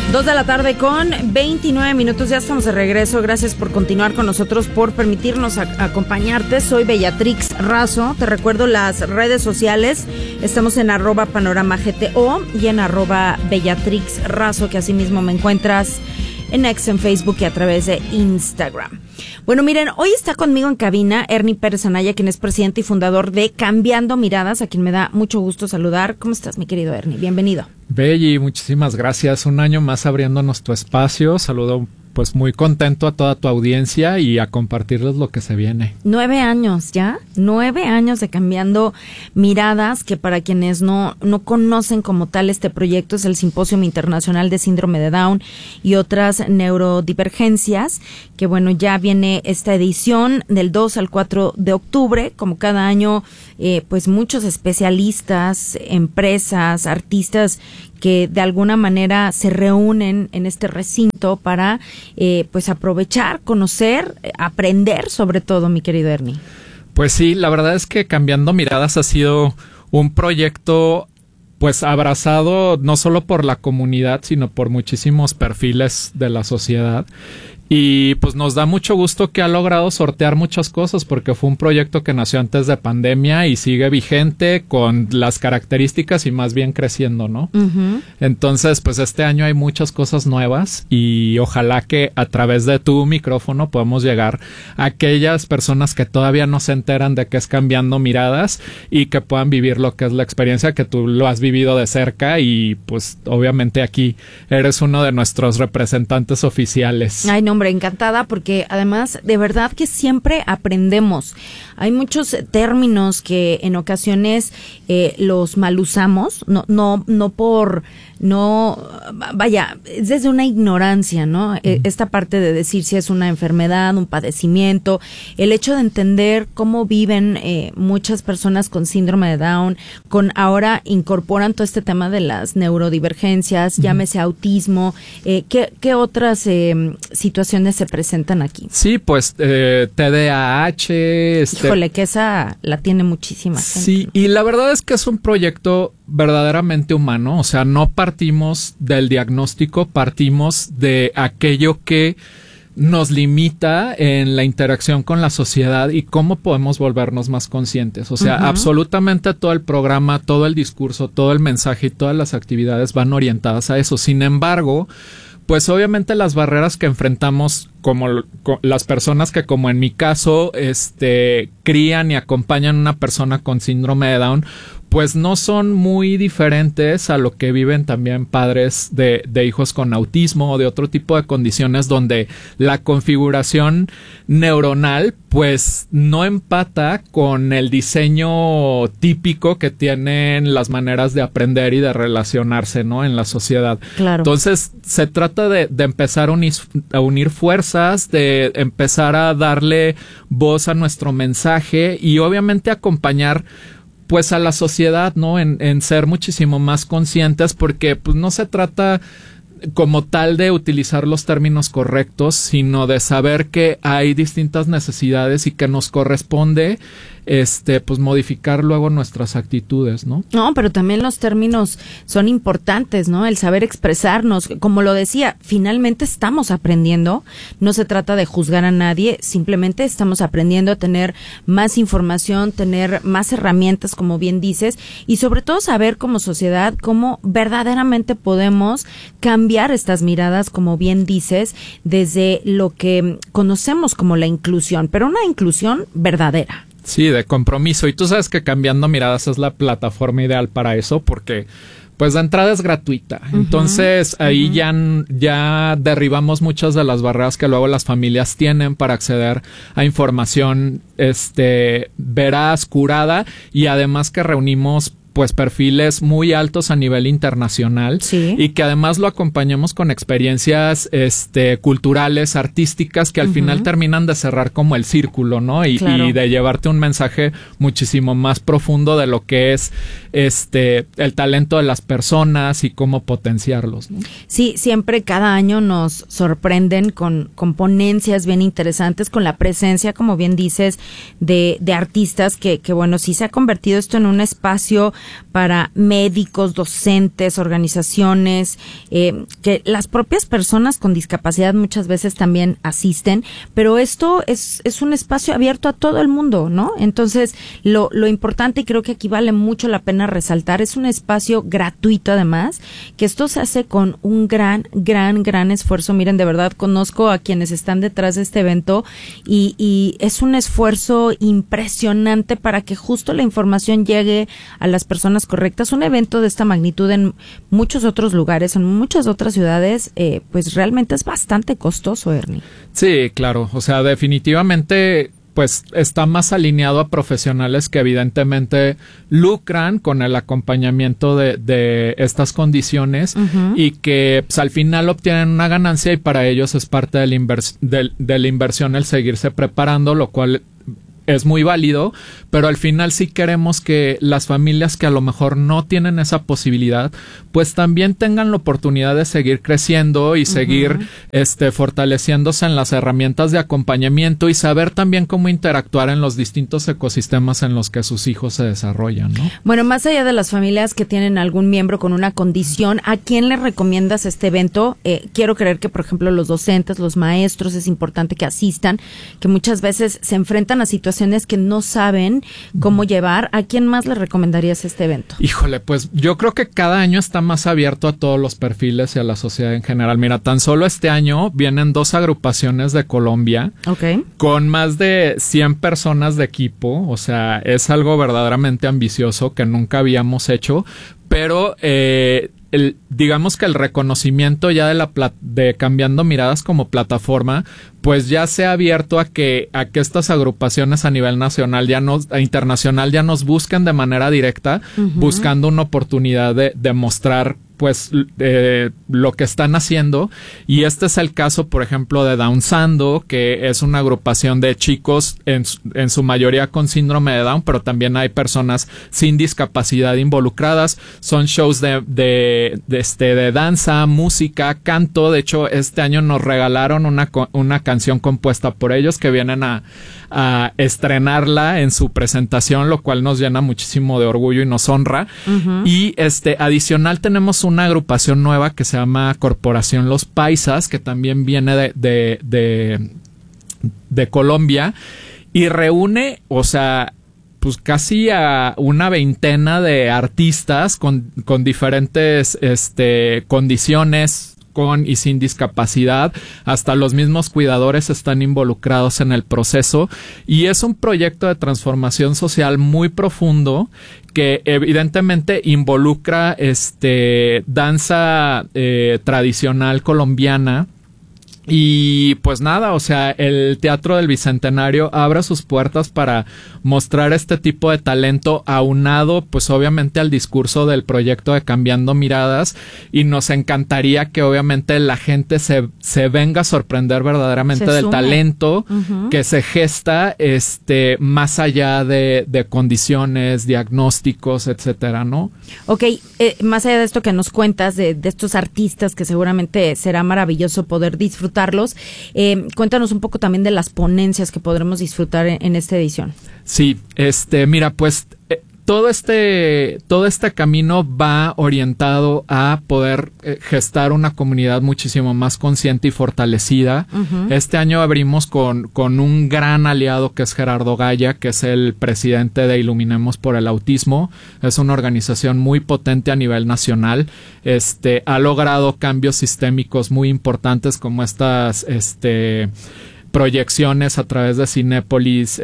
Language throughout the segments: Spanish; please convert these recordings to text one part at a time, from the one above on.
2 de la tarde con 29 minutos, ya estamos de regreso. Gracias por continuar con nosotros, por permitirnos acompañarte. Soy Bellatrix Razo. Te recuerdo las redes sociales. Estamos en @panoramagto y en @Bellatrix Razo, que así mismo me encuentras en X, en Facebook y a través de Instagram. Bueno, miren, hoy está conmigo en cabina Ernie Pérez Anaya, quien es presidente y fundador de Cambiando Miradas, a quien me da mucho gusto saludar. ¿Cómo estás, mi querido Ernie? Bienvenido. Belli, muchísimas gracias. Un año más abriéndonos tu espacio. Saludo pues muy contento a toda tu audiencia y a compartirles lo que se viene. 9 años ya, 9 años de Cambiando Miradas, que para quienes no conocen como tal este proyecto, es el Simposio Internacional de Síndrome de Down y otras neurodivergencias, que bueno, ya viene esta edición del 2 al 4 de octubre, como cada año, pues muchos especialistas, empresas, artistas que de alguna manera se reúnen en este recinto para pues aprovechar, conocer, aprender sobre todo, mi querido Ernie. Pues sí, la verdad es que Cambiando Miradas ha sido un proyecto pues abrazado no solo por la comunidad, sino por muchísimos perfiles de la sociedad. Y pues nos da mucho gusto que ha logrado sortear muchas cosas, porque fue un proyecto que nació antes de pandemia y sigue vigente con las características y más bien creciendo, ¿no? Uh-huh. Entonces, pues este año hay muchas cosas nuevas y ojalá que a través de tu micrófono podamos llegar a aquellas personas que todavía no se enteran de qué es Cambiando Miradas y que puedan vivir lo que es la experiencia, que tú lo has vivido de cerca y pues obviamente aquí eres uno de nuestros representantes oficiales. Ay, no, hombre, encantada, porque además de verdad que siempre aprendemos. Hay muchos términos que en ocasiones los mal usamos, vaya, es desde una ignorancia, ¿no? Esta parte de decir si es una enfermedad, un padecimiento, el hecho de entender cómo viven muchas personas con síndrome de Down, ahora incorporan todo este tema de las neurodivergencias, llámese autismo, ¿qué otras situaciones se presentan aquí? Sí, pues TDAH. Híjole, que esa la tiene muchísima gente. Sí, y la verdad es que es un proyecto verdaderamente humano, o sea, no partimos del diagnóstico, partimos de aquello que nos limita en la interacción con la sociedad y cómo podemos volvernos más conscientes. O sea, absolutamente todo el programa, todo el discurso, todo el mensaje y todas las actividades van orientadas a eso. Sin embargo, pues obviamente las barreras que enfrentamos como las personas que, como en mi caso, crían y acompañan a una persona con síndrome de Down, pues no son muy diferentes a lo que viven también padres de hijos con autismo o de otro tipo de condiciones donde la configuración neuronal pues no empata con el diseño típico que tienen las maneras de aprender y de relacionarse, ¿no? En la sociedad. Claro. Entonces se trata de empezar a unir fuerzas, de empezar a darle voz a nuestro mensaje y obviamente acompañar pues a la sociedad, ¿no? En ser muchísimo más conscientes, porque pues no se trata como tal de utilizar los términos correctos, sino de saber que hay distintas necesidades y que nos corresponde pues modificar luego nuestras actitudes, ¿no? No, pero también los términos son importantes, ¿no? El saber expresarnos, como lo decía, finalmente estamos aprendiendo, no se trata de juzgar a nadie, simplemente estamos aprendiendo a tener más información, tener más herramientas, como bien dices, y sobre todo saber como sociedad cómo verdaderamente podemos cambiar estas miradas, como bien dices, desde lo que conocemos como la inclusión, pero una inclusión verdadera. Sí, de compromiso. Y tú sabes que Cambiando Miradas es la plataforma ideal para eso, porque pues de entrada es gratuita. Entonces ahí ya derribamos muchas de las barreras que luego las familias tienen para acceder a información veraz, curada, y además que reunimos pues perfiles muy altos a nivel internacional, sí, y que además lo acompañamos con experiencias culturales, artísticas, que al final terminan de cerrar como el círculo, ¿no? Y de llevarte un mensaje muchísimo más profundo de lo que es el talento de las personas y cómo potenciarlos, ¿no? Sí, siempre cada año nos sorprenden con ponencias bien interesantes, con la presencia, como bien dices, de artistas que bueno, sí se ha convertido esto en un espacio para médicos, docentes, organizaciones, que las propias personas con discapacidad muchas veces también asisten, pero esto es un espacio abierto a todo el mundo, ¿no? Entonces, lo importante, y creo que aquí vale mucho la pena resaltar, es un espacio gratuito además, que esto se hace con un gran esfuerzo. Miren, de verdad conozco a quienes están detrás de este evento y es un esfuerzo impresionante para que justo la información llegue a las personas correctas. Un evento de esta magnitud en muchos otros lugares, en muchas otras ciudades, pues realmente es bastante costoso, Ernie. Sí, claro. O sea, definitivamente pues está más alineado a profesionales que evidentemente lucran con el acompañamiento de estas condiciones y que pues, al final obtienen una ganancia y para ellos es parte de la inversión el seguirse preparando, lo cual es muy válido, pero al final sí queremos que las familias que a lo mejor no tienen esa posibilidad, pues también tengan la oportunidad de seguir creciendo y seguir fortaleciéndose en las herramientas de acompañamiento y saber también cómo interactuar en los distintos ecosistemas en los que sus hijos se desarrollan, ¿no? Bueno, más allá de las familias que tienen algún miembro con una condición, ¿a quién le recomiendas este evento? Quiero creer que, por ejemplo, los docentes, los maestros, es importante que asistan, que muchas veces se enfrentan a situaciones que no saben cómo llevar. ¿A quién más le recomendarías este evento? Híjole, pues yo creo que cada año está más abierto a todos los perfiles y a la sociedad en general. Mira, tan solo este año vienen 2 agrupaciones de Colombia con más de 100 personas de equipo. O sea, es algo verdaderamente ambicioso que nunca habíamos hecho, pero digamos que el reconocimiento ya de Cambiando Miradas como plataforma, pues ya se ha abierto a que estas agrupaciones a nivel nacional internacional ya nos busquen de manera directa, buscando una oportunidad de mostrar pues lo que están haciendo. Y este es el caso, por ejemplo, de Downsando, que es una agrupación de chicos en su mayoría con síndrome de Down, pero también hay personas sin discapacidad involucradas. Son shows de danza, música, canto. De hecho, este año nos regalaron una canción compuesta por ellos que vienen a estrenarla en su presentación, lo cual nos llena muchísimo de orgullo y nos honra. Y adicional tenemos una agrupación nueva que se llama Corporación Los Paisas, que también viene de Colombia y reúne, o sea, pues casi a una veintena de artistas con diferentes condiciones, con y sin discapacidad. Hasta los mismos cuidadores están involucrados en el proceso y es un proyecto de transformación social muy profundo que evidentemente involucra danza tradicional colombiana. Y pues nada, o sea, el Teatro del Bicentenario abre sus puertas para mostrar este tipo de talento aunado, pues obviamente al discurso del proyecto de Cambiando Miradas, y nos encantaría que obviamente la gente se venga a sorprender verdaderamente del talento que se gesta más allá de condiciones, diagnósticos, etcétera, ¿no? Ok, más allá de esto que nos cuentas de estos artistas que seguramente será maravilloso poder disfrutarlos, cuéntanos un poco también de las ponencias que podremos disfrutar en esta edición. Sí, mira, pues todo este camino va orientado a poder gestar una comunidad muchísimo más consciente y fortalecida. Este año abrimos con un gran aliado que es Gerardo Gaya, que es el presidente de Iluminemos por el Autismo. Es una organización muy potente a nivel nacional. Ha logrado cambios sistémicos muy importantes como estas proyecciones a través de Cinépolis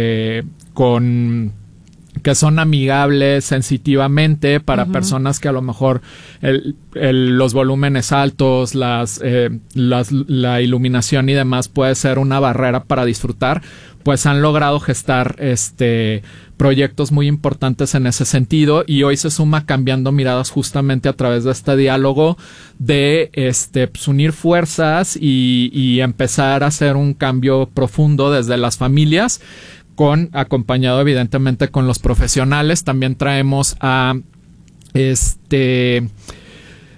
que son amigables sensitivamente para personas que a lo mejor los volúmenes altos, la iluminación y demás puede ser una barrera para disfrutar. Pues han logrado gestar proyectos muy importantes en ese sentido, y hoy se suma Cambiando Miradas justamente a través de este diálogo de pues unir fuerzas y empezar a hacer un cambio profundo desde las familias, acompañado evidentemente con los profesionales. También traemos a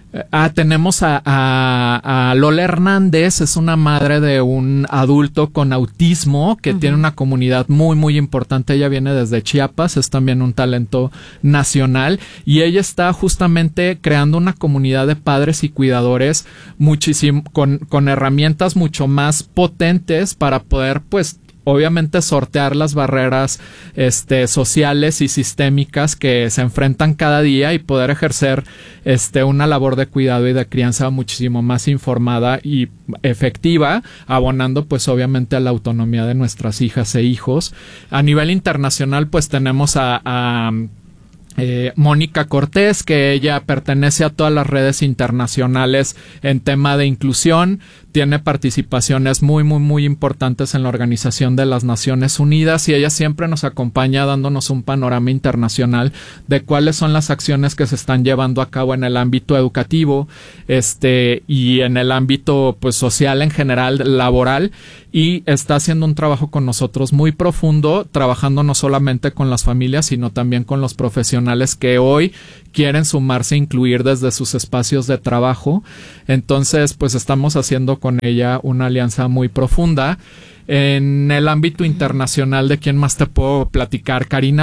Tenemos a Lola Hernández, es una madre de un adulto con autismo que tiene una comunidad muy, muy importante. Ella viene desde Chiapas, es también un talento nacional y ella está justamente creando una comunidad de padres y cuidadores muchísimo, con herramientas mucho más potentes para poder, pues, obviamente sortear las barreras sociales y sistémicas que se enfrentan cada día y poder ejercer una labor de cuidado y de crianza muchísimo más informada y efectiva, abonando pues obviamente a la autonomía de nuestras hijas e hijos. A nivel internacional pues tenemos a Mónica Cortés, que ella pertenece a todas las redes internacionales en tema de inclusión, tiene participaciones muy, muy, muy importantes en la Organización de las Naciones Unidas y ella siempre nos acompaña dándonos un panorama internacional de cuáles son las acciones que se están llevando a cabo en el ámbito educativo, y en el ámbito pues social en general, laboral, y está haciendo un trabajo con nosotros muy profundo, trabajando no solamente con las familias, sino también con los profesionales que hoy quieren sumarse e incluir desde sus espacios de trabajo. Entonces, pues estamos haciendo con ella una alianza muy profunda. En el ámbito internacional, ¿de quién más te puedo platicar? Karina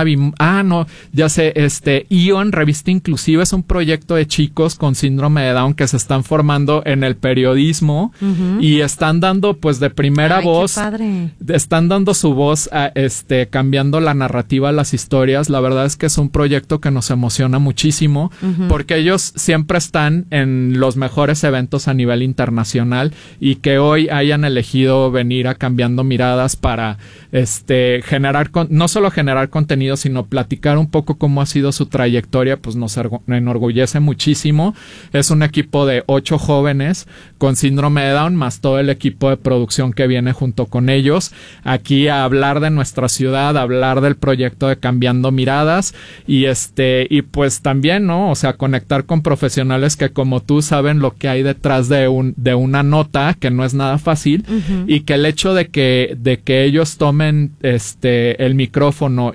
ION, Revista Inclusiva, es un proyecto de chicos con síndrome de Down que se están formando en el periodismo y están dando pues de primera voz, qué padre. Están dando su voz a cambiando la narrativa, las historias. La verdad es que es un proyecto que nos emociona muchísimo porque ellos siempre están en los mejores eventos a nivel internacional y que hoy hayan elegido venir a Cambiando Miradas para no solo generar contenido, sino platicar un poco cómo ha sido su trayectoria, pues nos enorgullece muchísimo. Es un equipo de 8 jóvenes con síndrome de Down, más todo el equipo de producción que viene junto con ellos, aquí a hablar de nuestra ciudad, a hablar del proyecto de Cambiando Miradas y pues también, ¿no? O sea, conectar con profesionales que como tú saben lo que hay detrás de una nota, que no es nada fácil, y que el hecho de que ellos tomen el micrófono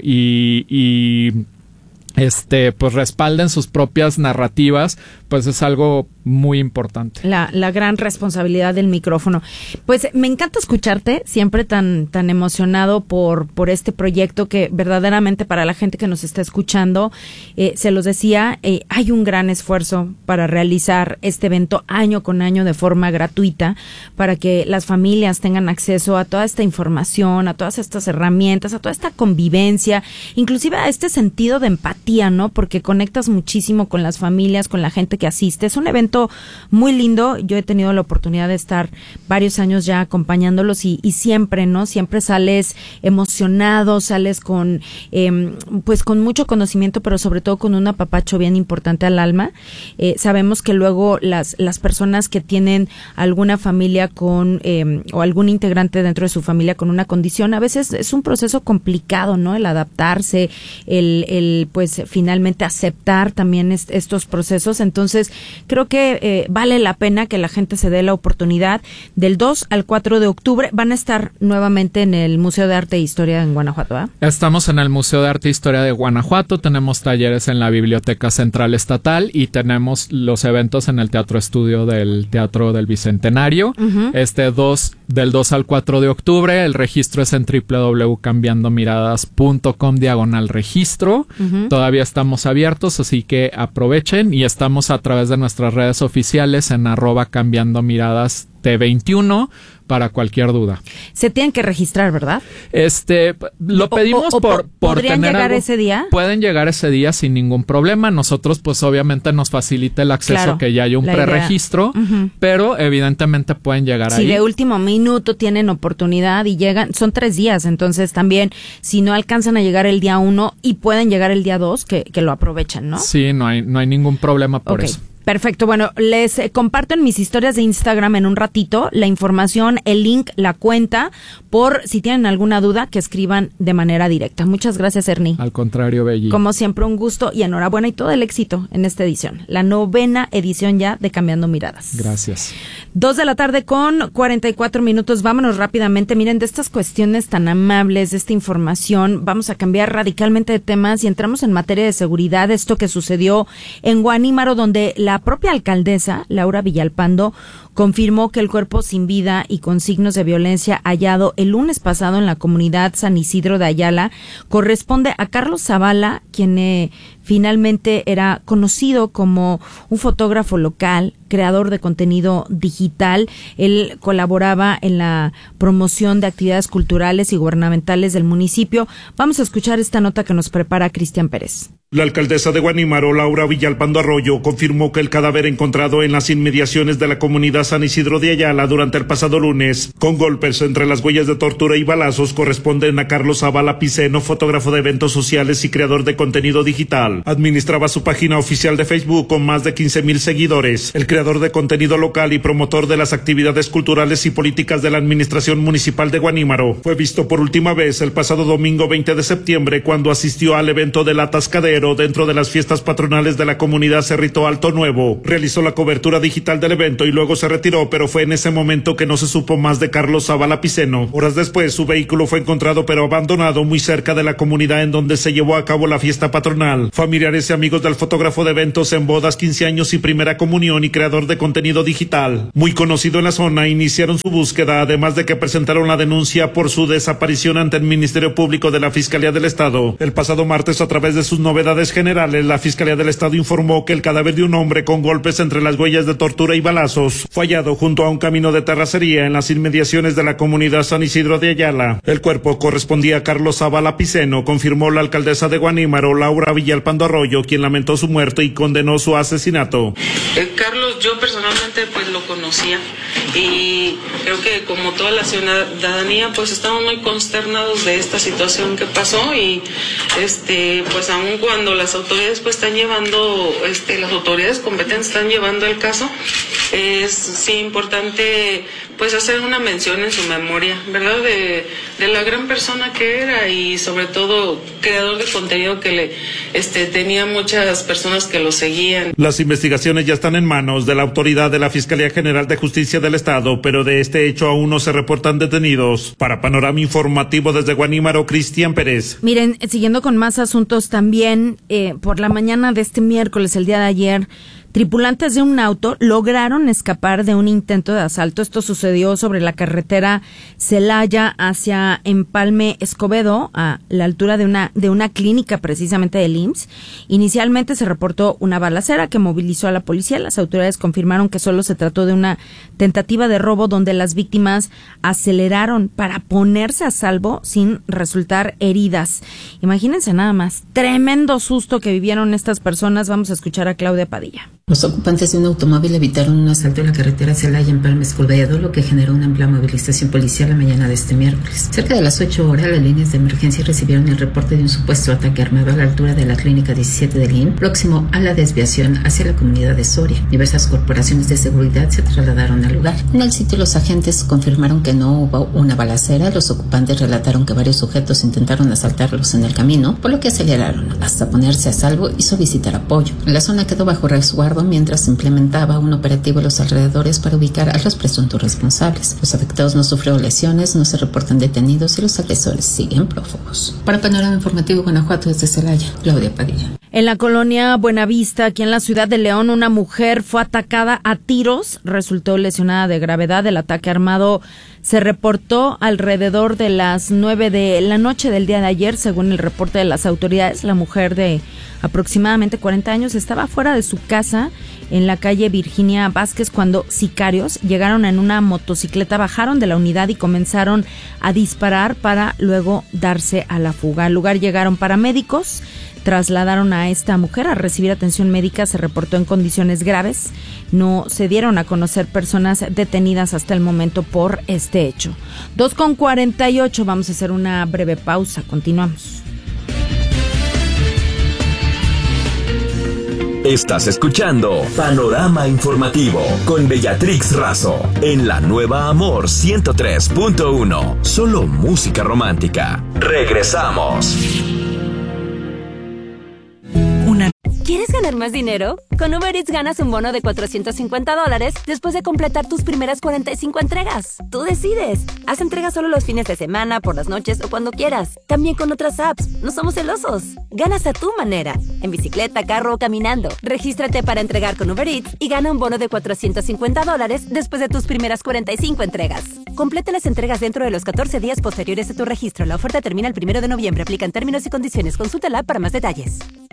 y pues respalden sus propias narrativas, pues es algo muy importante. La gran responsabilidad del micrófono. Pues me encanta escucharte, siempre tan emocionado por este proyecto que verdaderamente para la gente que nos está escuchando, se los decía, hay un gran esfuerzo para realizar este evento año con año de forma gratuita, para que las familias tengan acceso a toda esta información, a todas estas herramientas, a toda esta convivencia, inclusive a este sentido de empatía, ¿no? Porque conectas muchísimo con las familias, con la gente que asiste. Es un evento muy lindo. Yo he tenido la oportunidad de estar varios años ya acompañándolos y siempre, ¿no? Siempre sales emocionado, sales con pues con mucho conocimiento, pero sobre todo con un apapacho bien importante al alma. Sabemos que luego las personas que tienen alguna familia con o algún integrante dentro de su familia con una condición, a veces es un proceso complicado, ¿no? El adaptarse, el pues finalmente aceptar también estos procesos. Entonces, creo que vale la pena que la gente se dé la oportunidad. Del 2 al 4 de octubre van a estar nuevamente en el Museo de Arte e Historia en Guanajuato, ¿eh? Estamos en el Museo de Arte e Historia de Guanajuato, tenemos talleres en la Biblioteca Central Estatal y tenemos los eventos en el Teatro Estudio del Teatro del Bicentenario. Del 2 al 4 de octubre, el registro es en www.cambiandomiradas.com/registro. Todavía estamos abiertos, así que aprovechen, y estamos a través de nuestras redes oficiales en @cambiandomiradas T21 para cualquier duda. Se tienen que registrar, ¿verdad? Lo pedimos por ¿podrían tener llegar algo. ese día? Pueden llegar ese día sin ningún problema. Nosotros, pues obviamente nos facilita el acceso, claro, que ya haya un preregistro, pero evidentemente pueden llegar ahí. Si de último minuto tienen oportunidad y llegan, son 3 días, entonces también si no alcanzan a llegar el día 1 y pueden llegar el día 2, que lo aprovechen, ¿no? Sí, no hay ningún problema por eso. Perfecto. Bueno, les comparto en mis historias de Instagram en un ratito la información, el link, la cuenta, por si tienen alguna duda, que escriban de manera directa. Muchas gracias, Ernie. Al contrario, Belli. Como siempre, un gusto y enhorabuena y todo el éxito en esta edición. La 9ª edición ya de Cambiando Miradas. Gracias. 2 de la tarde con 44 minutos. Vámonos rápidamente. Miren, de estas cuestiones tan amables, de esta información, vamos a cambiar radicalmente de temas y entramos en materia de seguridad. Esto que sucedió en Guanímaro, donde la propia alcaldesa, Laura Villalpando, confirmó que el cuerpo sin vida y con signos de violencia hallado el lunes pasado en la comunidad San Isidro de Ayala corresponde a Carlos Zavala, quien finalmente era conocido como un fotógrafo local, creador de contenido digital. Él colaboraba en la promoción de actividades culturales y gubernamentales del municipio. Vamos a escuchar esta nota que nos prepara Cristian Pérez. La alcaldesa de Guanímaro, Laura Villalpando Arroyo, confirmó que el cadáver encontrado en las inmediaciones de la comunidad San Isidro de Ayala durante el pasado lunes, con golpes entre las huellas de tortura y balazos, corresponden a Carlos Zavala Piceno, fotógrafo de eventos sociales y creador de contenido digital. Administraba su página oficial de Facebook con más de 15,000 seguidores. El creador de contenido local y promotor de las actividades culturales y políticas de la administración municipal de Guanímaro fue visto por última vez el pasado domingo 20 de septiembre cuando asistió al evento del Atascadero dentro de las fiestas patronales de la comunidad Cerrito Alto Nuevo. Realizó la cobertura digital del evento y luego se retiró, pero fue en ese momento que no se supo más de Carlos Zavala Piceno. Horas después, su vehículo fue encontrado pero abandonado muy cerca de la comunidad en donde se llevó a cabo la fiesta patronal. Familiares y amigos del fotógrafo de eventos en bodas, 15 años y primera comunión y creador de contenido digital, muy conocido en la zona, iniciaron su búsqueda, además de que presentaron la denuncia por su desaparición ante el Ministerio Público de la Fiscalía del Estado. El pasado martes, a través de sus novedades generales, la Fiscalía del Estado informó que el cadáver de un hombre con golpes entre las huellas de tortura y balazos fue hallado junto a un camino de terracería en las inmediaciones de la comunidad San Isidro de Ayala. El cuerpo correspondía a Carlos Zavala Piceno, confirmó la alcaldesa de Guanímaro, Laura Villalpando Arroyo, quien lamentó su muerte y condenó su asesinato. Carlos, yo personalmente pues lo conocía y creo que como toda la ciudadanía pues estamos muy consternados de esta situación que pasó y pues aún cuando las autoridades pues están llevando, las autoridades competentes están llevando el caso, es sí importante pues hacer una mención en su memoria, ¿verdad? De la gran persona que era y sobre todo creador de contenido que tenía muchas personas que lo seguían. Las investigaciones ya están en manos de la autoridad de la Fiscalía General de Justicia del Estado, pero de este hecho aún no se reportan detenidos. Para Panorama Informativo desde Guanímaro, Cristian Pérez. Miren, siguiendo con más asuntos también, por la mañana de este miércoles, el día de ayer, tripulantes de un auto lograron escapar de un intento de asalto. Esto sucedió sobre la carretera Celaya hacia Empalme Escobedo, a la altura de una clínica precisamente del IMSS. Inicialmente se reportó una balacera que movilizó a la policía. Las autoridades confirmaron que solo se trató de una tentativa de robo donde las víctimas aceleraron para ponerse a salvo sin resultar heridas. Imagínense nada más, tremendo susto que vivieron estas personas. Vamos a escuchar a Claudia Padilla. Los ocupantes de un automóvil evitaron un asalto en la carretera Celaya en Empalme Escobedo, lo que generó una amplia movilización policial la mañana de este miércoles. Cerca de las 8 horas, las líneas de emergencia recibieron el reporte de un supuesto ataque armado a la altura de la clínica 17 del IMSS, próximo a la desviación hacia la comunidad de Soria. Diversas corporaciones de seguridad se trasladaron al lugar. En el sitio, los agentes confirmaron que no hubo una balacera. Los ocupantes relataron que varios sujetos intentaron asaltarlos en el camino, por lo que aceleraron hasta ponerse a salvo y solicitar apoyo. La zona quedó bajo resguardo mientras se implementaba un operativo en los alrededores para ubicar a los presuntos responsables. Los afectados no sufrieron lesiones, no se reportan detenidos y los agresores siguen prófugos. Para Panorama Informativo Guanajuato, desde Celaya, Claudia Padilla. En la colonia Buenavista, aquí en la ciudad de León, una mujer fue atacada a tiros, resultó lesionada de gravedad. El ataque armado se reportó alrededor de las 9 de la noche del día de ayer, según el reporte de las autoridades. La mujer de aproximadamente 40 años estaba fuera de su casa en la calle Virginia Vázquez cuando sicarios llegaron en una motocicleta, bajaron de la unidad y comenzaron a disparar para luego darse a la fuga. Al lugar llegaron paramédicos, trasladaron a esta mujer a recibir atención médica. Se reportó en condiciones graves. No se dieron a conocer personas detenidas hasta el momento por este hecho. 2:48, vamos a hacer una breve pausa. Continuamos. Estás escuchando Panorama Informativo con Bellatrix Razo en la nueva Amor 103.1. Solo música romántica. Regresamos. ¿Quieres ¿Quieres ganar más dinero? Con Uber Eats ganas un bono de $450 después de completar tus primeras 45 entregas. Tú decides. Haz entregas solo los fines de semana, por las noches o cuando quieras. También con otras apps. No somos celosos. Ganas a tu manera. En bicicleta, carro o caminando. Regístrate para entregar con Uber Eats y gana un bono de $450 después de tus primeras 45 entregas. Completa las entregas dentro de los 14 días posteriores a tu registro. La oferta termina el 1 de noviembre. Aplican términos y condiciones. Consulta la app para más detalles.